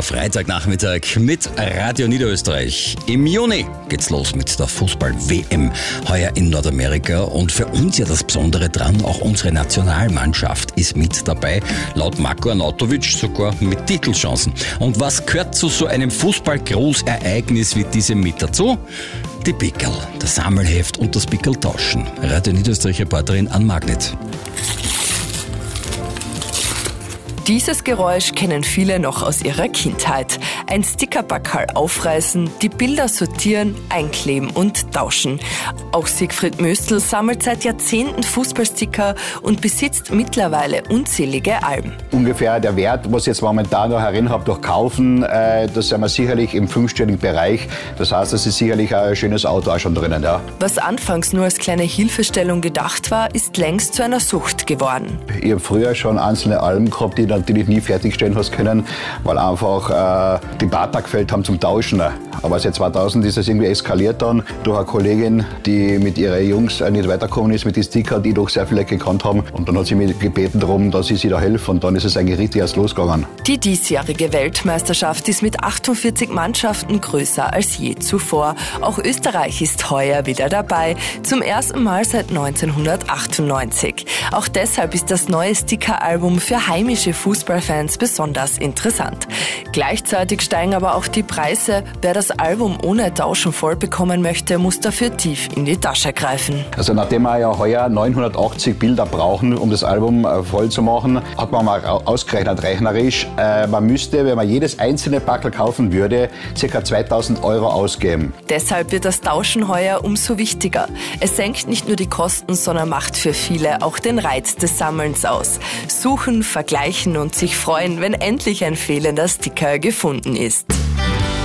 Der Freitagnachmittag mit Radio Niederösterreich. Im Juni geht's los mit der Fußball-WM, heuer in Nordamerika. Und für uns ja das Besondere dran, auch unsere Nationalmannschaft ist mit dabei. Laut Marko Arnautovic sogar mit Titelchancen. Und was gehört zu so einem Fußball-Großereignis wie diesem mit dazu? Die Pickerl, das Sammelheft und das Pickerl-Tauschen. Radio Niederösterreich-Reporterin Ann Magnet. Dieses Geräusch kennen viele noch aus ihrer Kindheit. Ein Stickerbackerl aufreißen, die Bilder sortieren, einkleben und tauschen. Auch Siegfried Möstl sammelt seit Jahrzehnten Fußballsticker und besitzt mittlerweile unzählige Alben. Ungefähr der Wert, was ich jetzt momentan noch herin habe, durch Kaufen, da sind wir sicherlich im 5-stelligen Bereich. Das heißt, es ist sicherlich auch ein schönes Auto auch schon drinnen. Ja. Was anfangs nur als kleine Hilfestellung gedacht war, ist längst zu einer Sucht geworden. Ich habe früher schon einzelne Alben gehabt, die natürlich nie fertigstellen hast können, weil einfach die Partner gefällt haben zum Tauschen. Aber seit 2000 ist es irgendwie eskaliert dann durch eine Kollegin, die mit ihren Jungs nicht weitergekommen ist mit den Stickern, die doch sehr viele gekannt haben. Und dann hat sie mich gebeten darum, dass ich sie da helfe. Und dann ist es eigentlich richtig erst losgegangen. Die diesjährige Weltmeisterschaft ist mit 48 Mannschaften größer als je zuvor. Auch Österreich ist heuer wieder dabei. Zum ersten Mal seit 1998. Auch deshalb ist das neue Stickeralbum für heimische Fußballfans besonders interessant. Gleichzeitig steigen aber auch die Preise. Wer das Album ohne Tauschen voll bekommen möchte, muss dafür tief in die Tasche greifen. Also nachdem wir ja heuer 980 Bilder brauchen, um das Album voll zu machen, hat man mal ausgerechnet rechnerisch, man müsste, wenn man jedes einzelne Packel kaufen würde, ca. 2000 Euro ausgeben. Deshalb wird das Tauschen heuer umso wichtiger. Es senkt nicht nur die Kosten, sondern macht für viele auch den Reiz des Sammelns aus. Suchen, vergleichen und sich freuen, wenn endlich ein fehlender Sticker gefunden ist.